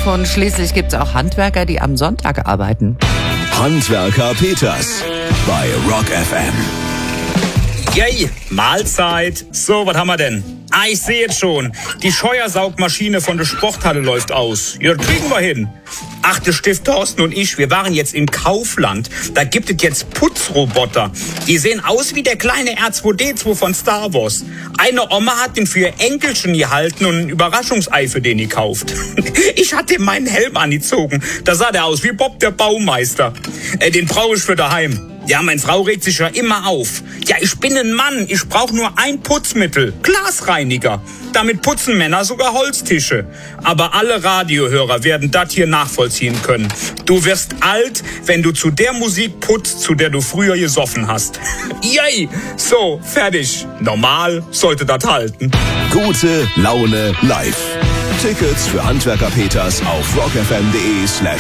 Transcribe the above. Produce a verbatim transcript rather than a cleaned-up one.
auf und schließlich gibt's auch Handwerker, die am Sonntag arbeiten. Handwerker Peters bei Rock F M. Yay, Mahlzeit. So, was haben wir denn? Ah, ich sehe jetzt schon. Die Scheuersaugmaschine von der Sporthalle läuft aus. Ja, das kriegen wir hin. Ach, der Stift Thorsten und ich, wir waren jetzt im Kaufland. Da gibt es jetzt Putzroboter. Die sehen aus wie der kleine R zwei D zwei von Star Wars. Eine Oma hat den für ihr Enkelchen gehalten und ein Überraschungsei für den gekauft. Ich hatte ihm meinen Helm angezogen. Da sah der aus wie Bob der Baumeister. Äh, den brauche ich für daheim. Ja, meine Frau regt sich ja immer auf. Ja, ich bin ein Mann, ich brauche nur ein Putzmittel, Glasreiniger. Damit putzen Männer sogar Holztische. Aber alle Radiohörer werden das hier nachvollziehen können. Du wirst alt, wenn du zu der Musik putzt, zu der du früher gesoffen hast. Yay! So, fertig. Normal sollte das halten. Gute Laune live. Tickets für Handwerker Peters auf rockfm.de slash